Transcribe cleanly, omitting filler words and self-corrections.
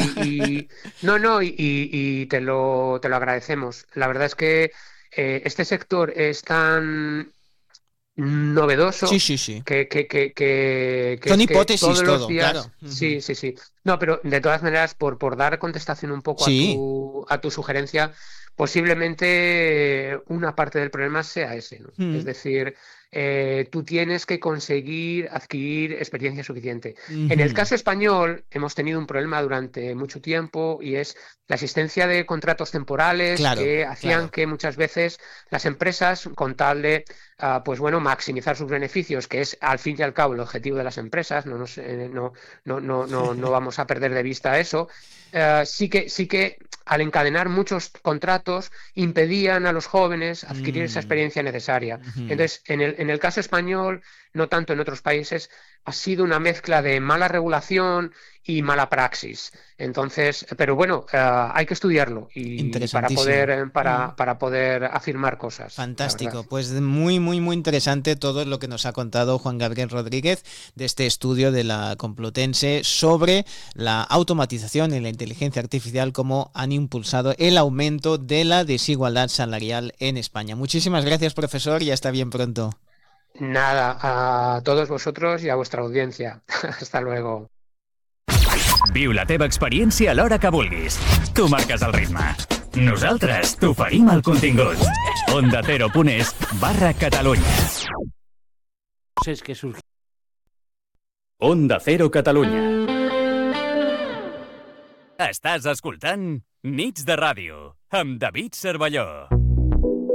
y te lo agradecemos. La verdad es que este sector es tan Sí, novedoso sí, sí. que Son es que hipótesis todos los todo, claro. días, Ujú. sí, sí, sí. No, pero de todas maneras, por dar contestación un poco a Sí. tu sugerencia, posiblemente una parte del problema sea ese, ¿no? Es Mm, decir, tú tienes que conseguir adquirir experiencia suficiente. En el ujú. caso español, hemos tenido un problema durante mucho tiempo y es la existencia de contratos temporales Claro, que hacían claro. que muchas veces las empresas, con tal de pues bueno, maximizar sus beneficios, que es al fin y al cabo el objetivo de las empresas, no vamos a perder de vista eso. Sí que al encadenar muchos contratos impedían a los jóvenes adquirir esa Mm, experiencia necesaria. ujú. Entonces, en el caso español, no tanto en otros países, ha sido una mezcla de mala regulación y mala praxis. Entonces, pero bueno, hay que estudiarlo y para poder, Interesantísimo. para poder afirmar cosas, la verdad. Fantástico, pues muy, muy, muy interesante todo lo que nos ha contado Juan Gabriel Rodríguez de este estudio de la Complutense sobre la automatización y la inteligencia artificial, cómo han impulsado el aumento de la desigualdad salarial en España. Muchísimas gracias, profesor, y hasta bien pronto. Nada, a todos vosotros y a vuestra audiencia. Hasta luego. Viu la teva experiència a l'hora que vulguis. Tu marques el ritme. Nosaltres t'oferim el contingut. OndaCero.es/Catalunya. Es que surgió. Onda Cero Catalunya. Estàs escoltant Nits de Ràdio amb David Cervelló.